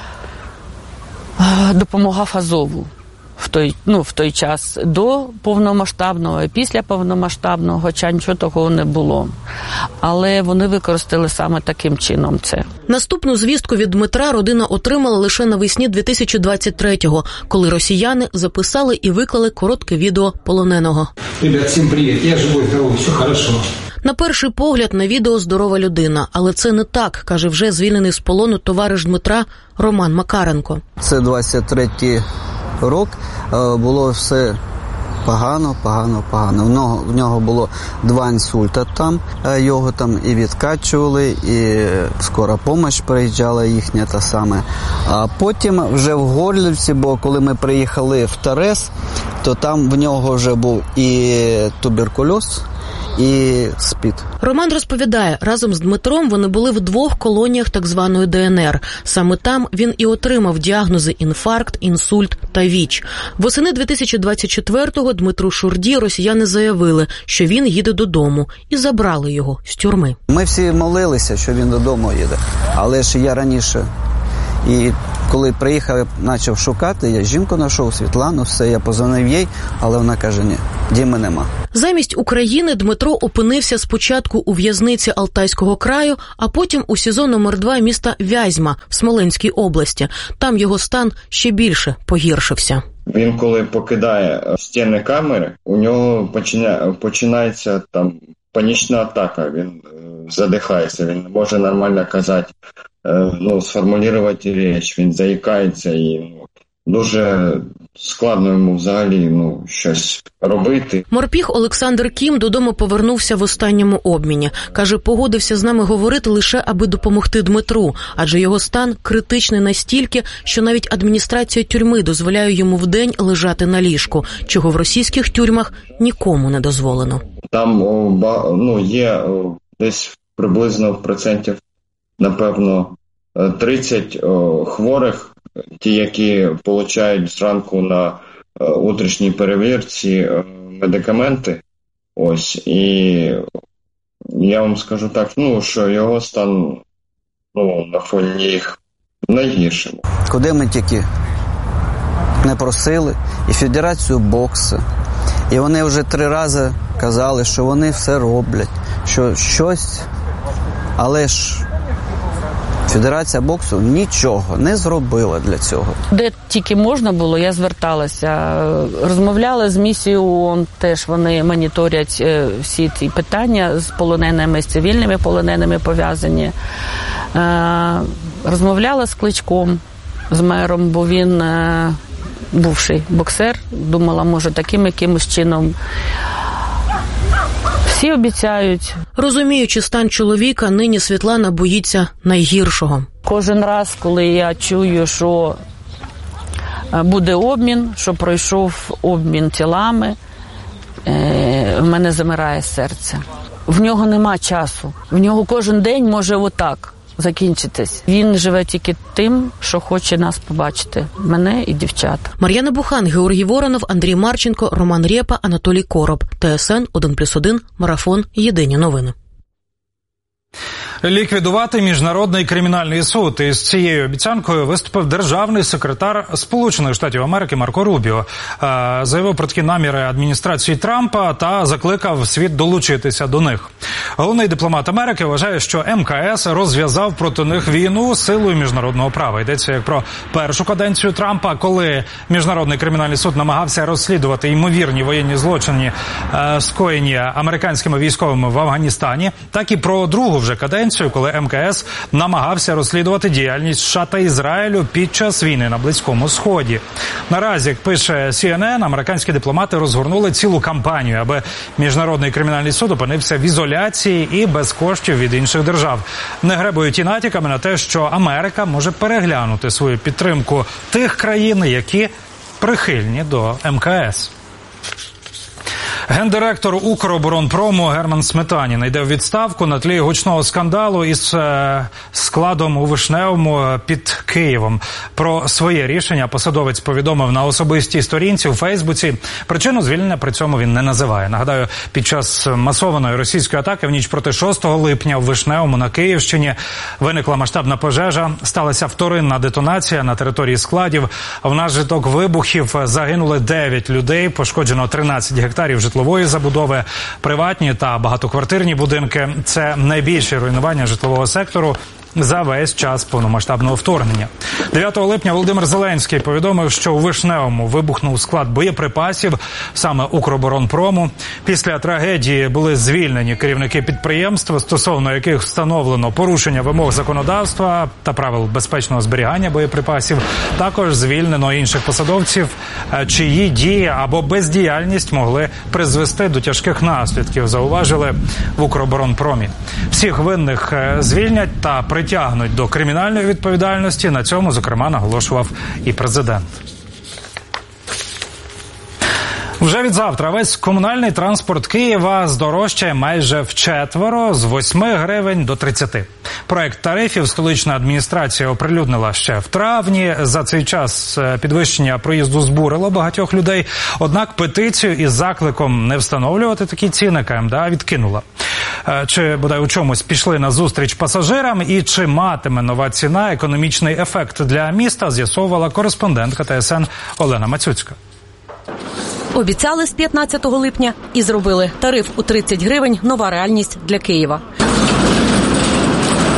допомагав Азову. В той, ну, в той час до повномасштабного і після повномасштабного, хоча нічого такого не було. Але вони використали саме таким чином це. Наступну звістку від Дмитра родина отримала лише навесні дві тисячі двадцять третього, коли росіяни записали і виклали коротке відео полоненого. Ребят, всім привіт, я живий, здоровий, все хорошо. На перший погляд на відео здорова людина, але це не так, каже вже звільнений з полону товариш Дмитра Роман Макаренко. Це двадцять третій рік, було все погано, погано, погано. В нього, в нього було два інсульта там, його там і відкачували, і скора допомога приїжджала їхня та саме. А потім вже в Горлівці, бо коли ми приїхали в Торез, то там в нього вже був і туберкульоз, і СПІД. Роман розповідає, разом з Дмитром вони були в двох колоніях так званої Де Ен Ер. Саме там він і отримав діагнози інфаркт, інсульт та ВІЧ. Восени дві тисячі двадцять четвертого Дмитру Шурді росіяни заявили, що він їде додому, і забрали його з тюрми. Ми всі молилися, що він додому їде, але ж я раніше. І коли приїхав, я почав шукати, я жінку знайшов, Світлану, все, я позвонив їй, але вона каже, ні, Діми нема. Замість України Дмитро опинився спочатку у в'язниці Алтайського краю, а потім у СІЗО номер два міста Вязьма в Смоленській області. Там його стан ще більше погіршився. Він коли покидає стіни камери, у нього починає, починається там панічна атака, він задихається, він не може нормально казати, ну, сформулювати річ, він заїкається і ну, дуже складно йому взагалі ну, щось робити. Морпіг Олександр Кім додому повернувся в останньому обміні. Каже, погодився з нами говорити лише аби допомогти Дмитру, адже його стан критичний настільки, що навіть адміністрація тюрми дозволяє йому вдень лежати на ліжку, чого в російських тюрмах нікому не дозволено. Там ну, є десь приблизно в процентів, напевно, тридцять хворих, ті, які отримують зранку на утрішній перевірці медикаменти. Ось, і я вам скажу так, ну, що його стан ну, на фоні їх найгіршим. Куди ми тільки не просили, і Федерацію боксу, і вони вже три рази казали, що вони все роблять, що щось, але ж Федерація боксу нічого не зробила для цього. Де тільки можна було, я зверталася. Розмовляла з місією ООН, теж вони моніторять всі ці питання з полоненими, з цивільними полоненими пов'язані. Розмовляла з Кличком, з мером, бо він бувший боксер. Думала, може, таким якимось чином. Всі обіцяють. Розуміючи стан чоловіка, нині Світлана боїться найгіршого. Кожен раз, коли я чую, що буде обмін, що пройшов обмін тілами, в мене замирає серце. В нього нема часу. В нього кожен день може отак закінчитись. Він живе тільки тим, що хоче нас побачити. Мене і дівчат. Мар'яна Бухан, Георгій Воронов, Андрій Марченко, Роман Рєпа, Анатолій Короб. ТСН один плюс один, Марафон, Єдині новини. Ліквідувати Міжнародний кримінальний суд. Із цією обіцянкою виступив державний секретар Сполучених Штатів Америки Марко Рубіо. Заявив про такі наміри адміністрації Трампа та закликав світ долучитися до них. Головний дипломат Америки вважає, що ем ка ес розв'язав проти них війну силою міжнародного права. Йдеться як про першу каденцію Трампа, коли Міжнародний кримінальний суд намагався розслідувати ймовірні воєнні злочини, скоєні американськими військовими в Афганістані, так і про другу вже каденцію, коли ем ка ес намагався розслідувати діяльність США та Ізраїлю під час війни на Близькому Сході. Наразі, як пише сі ен ен, американські дипломати розгорнули цілу кампанію, аби Міжнародний кримінальний суд опинився в ізоляції і без коштів від інших держав. Не гребують і натяками на те, що Америка може переглянути свою підтримку тих країн, які прихильні до ем ка ес. Гендиректор Укроборонпрому Герман Сметанін йде в відставку на тлі гучного скандалу із е, складом у Вишневому під Києвом. Про своє рішення посадовець повідомив на особистій сторінці у Фейсбуці. Причину звільнення при цьому він не називає. Нагадаю, під час масованої російської атаки в ніч проти шостого липня в Вишневому на Київщині виникла масштабна пожежа. Сталася вторинна детонація на території складів. Внаслідок вибухів загинули дев'ять людей, пошкоджено тринадцять гектарів житлової забудови, приватні та багатоквартирні будинки. Це найбільше руйнування житлового сектору за весь час повномасштабного вторгнення. дев'ятого липня Володимир Зеленський повідомив, що у Вишневому вибухнув склад боєприпасів саме Укроборонпрому. Після трагедії були звільнені керівники підприємств, стосовно яких встановлено порушення вимог законодавства та правил безпечного зберігання боєприпасів. Також звільнено інших посадовців, чиї дії або бездіяльність могли призвести до тяжких наслідків, зауважили в Укроборонпромі. Всіх винних звільнять та притягнуть до кримінальної відповідальності. На цьому, зокрема, наголошував і президент. Вже від завтра весь комунальний транспорт Києва здорожчає майже вчетверо, з восьми гривень до тридцяти. Проект тарифів столична адміністрація оприлюднила ще в травні. За цей час підвищення проїзду збурило багатьох людей. Однак петицію із закликом не встановлювати такі ціни КМДА відкинула. Чи, бодай, у чомусь пішли на зустріч пасажирам і чи матиме нова ціна економічний ефект для міста, з'ясовувала кореспондентка ТСН Олена Мацюцька. Обіцяли з п'ятнадцятого липня і зробили. Тариф у тридцять гривень – нова реальність для Києва.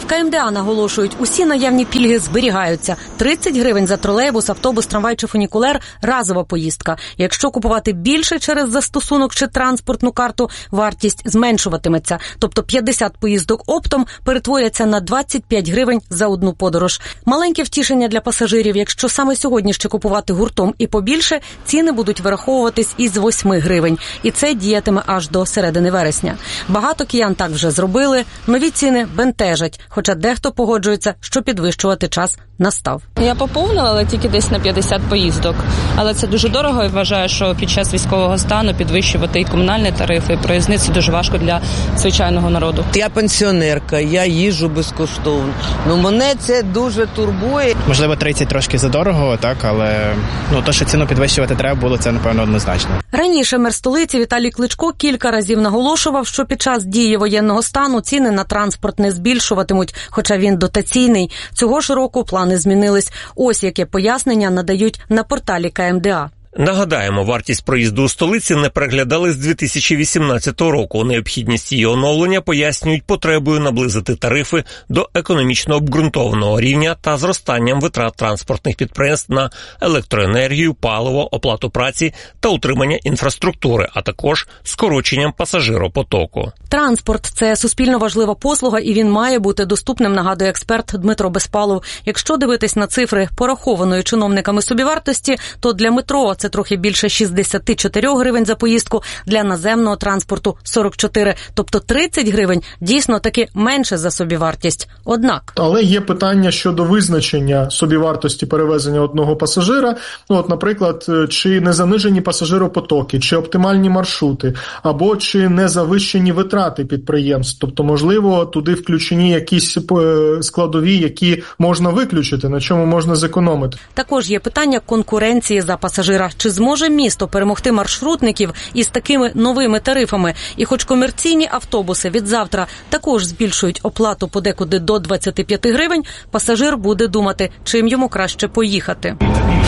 В ка ем де а наголошують, усі наявні пільги зберігаються. тридцять гривень за тролейбус, автобус, трамвай чи фунікулер – разова поїздка. Якщо купувати більше через застосунок чи транспортну карту, вартість зменшуватиметься. Тобто п'ятдесят поїздок оптом перетворяться на двадцять п'ять гривень за одну подорож. Маленьке втішення для пасажирів. Якщо саме сьогодні ще купувати гуртом і побільше, ціни будуть вираховуватись із восьми гривень. І це діятиме аж до середини вересня. Багато киян так вже зробили. Нові ціни бентежать, хоча дехто погоджується, що підвищувати час настав. Я поповнила, але тільки десь на п'ятдесят поїздок. Але це дуже дорого і вважаю, що під час військового стану підвищувати і комунальні тарифи, і проїзни – це дуже важко для звичайного народу. Я пенсіонерка, я їжджу безкоштовно. Ну, мене це дуже турбує. Можливо, тридцять трошки задорого, так, але ну, то, що ціну підвищувати треба було, це, напевно, однозначно. Раніше мер столиці Віталій Кличко кілька разів наголошував, що під час дії воєнного стану ціни на транспорт не збільшуватимуть, хоча він дотаційний. Цього ж року плани змінились. Ось яке пояснення надають на порталі ка ем де а. Нагадаємо, вартість проїзду у столиці не переглядали з дві тисячі вісімнадцятого року. Необхідність її оновлення пояснюють потребою наблизити тарифи до економічно обґрунтованого рівня та зростанням витрат транспортних підприємств на електроенергію, паливо, оплату праці та утримання інфраструктури, а також скороченням пасажиропотоку. Транспорт – це суспільно важлива послуга, і він має бути доступним, нагадує експерт Дмитро Безпалов. Якщо дивитись на цифри порахованої чиновниками собівартості, то для метро це трохи більше шістдесят чотири гривень за поїздку, для наземного транспорту – сорок чотири, тобто тридцять гривень дійсно таки менше за собівартість. Однак. Але є питання щодо визначення собівартості перевезення одного пасажира. Ну, от, наприклад, чи не занижені пасажиропотоки, чи оптимальні маршрути, або чи не завищені витрати підприємств. Тобто, можливо, туди включені якісь складові, які можна виключити, на чому можна зекономити. Також є питання конкуренції за пасажира. Чи зможе місто перемогти маршрутників із такими новими тарифами? І хоч комерційні автобуси від завтра також збільшують оплату подекуди до двадцяти п'яти гривень, пасажир буде думати, чим йому краще поїхати.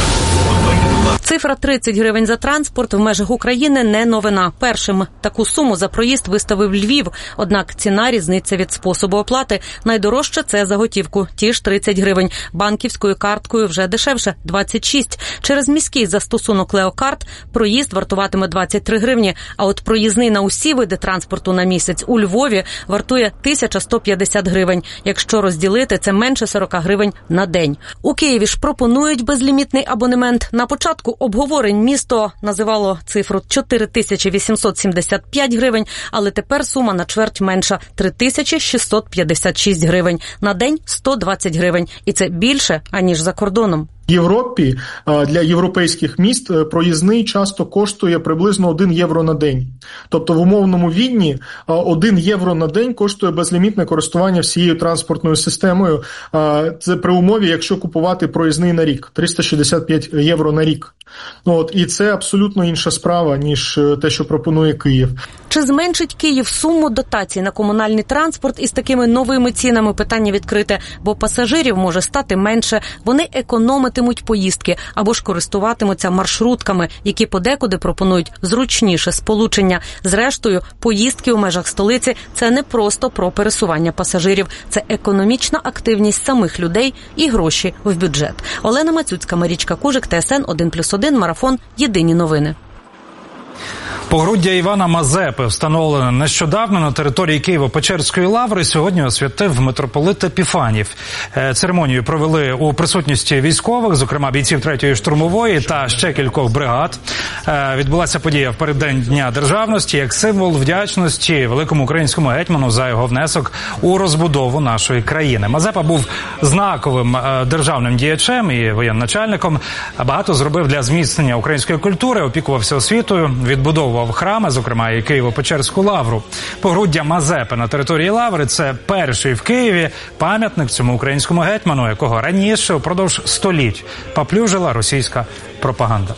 Цифра тридцять гривень за транспорт в межах України не новина. Першим таку суму за проїзд виставив Львів. Однак ціна різниця від способу оплати. Найдорожче – це за готівку. Ті ж тридцять гривень. Банківською карткою вже дешевше – двадцять шість. Через міський застосунок Леокарт проїзд вартуватиме двадцять три гривні. А от проїзний на усі види транспорту на місяць у Львові вартує тисяча сто п'ятдесят гривень. Якщо розділити, це менше сорок гривень на день. У Києві ж пропонують безлімітний абонемент. На початку обговорень місто називало цифру чотири тисячі вісімсот сімдесят п'ять гривень, але тепер сума на чверть менша – три тисячі шістсот п'ятдесят шість гривень. На день – сто двадцять гривень. І це більше, аніж за кордоном. В Європі для європейських міст проїзний часто коштує приблизно один євро на день. Тобто в умовному Відні один євро на день коштує безлімітне користування всією транспортною системою. Це при умові, якщо купувати проїзний на рік – триста шістдесят п'ять євро на рік. От, і це абсолютно інша справа, ніж те, що пропонує Київ. Чи зменшить Київ суму дотацій на комунальний транспорт із такими новими цінами? Питання відкрите, бо пасажирів може стати менше, вони економитимуть поїздки або ж користуватимуться маршрутками, які подекуди пропонують зручніше сполучення. Зрештою, поїздки у межах столиці – це не просто про пересування пасажирів, це економічна активність самих людей і гроші в бюджет. Олена Мацюцька, Марічка Кужик, Т С Н один плюс один, Марафон, Єдині новини. Погруддя Івана Мазепи, встановлене нещодавно на території Києво-Печерської лаври, сьогодні освятив митрополит Епіфанів. Церемонію провели у присутності військових, зокрема бійців третьої штурмової та ще кількох бригад. Відбулася подія в переддень Дня Державності як символ вдячності великому українському гетьману за його внесок у розбудову нашої країни. Мазепа був знаковим державним діячем і воєначальником. Багато зробив для зміцнення української культури, опікувався освітою, відбудовував храми, зокрема і Києво-Печерську лавру. Погруддя Мазепи на території лаври – це перший в Києві пам'ятник цьому українському гетьману, якого раніше упродовж століть поплюжила російська пропаганда.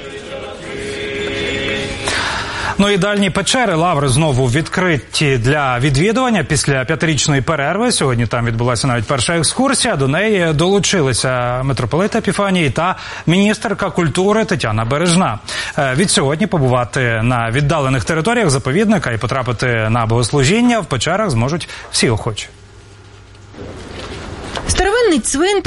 Ну і дальні печери лаври знову відкриті для відвідування після п'ятирічної перерви. Сьогодні там відбулася навіть перша екскурсія. До неї долучилися митрополит Епіфаній та міністерка культури Тетяна Бережна. Від сьогодні побувати на віддалених територіях заповідника і потрапити на богослужіння в печерах зможуть всі охочі. Районний цвинтар